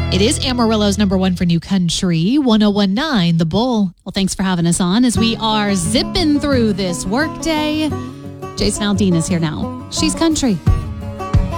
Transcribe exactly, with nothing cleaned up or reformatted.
It is Amarillo's number one for new country, one oh one point nine The Bull. Well, thanks for having us on as we are zipping through this workday. Jason Aldean is here now. She's country.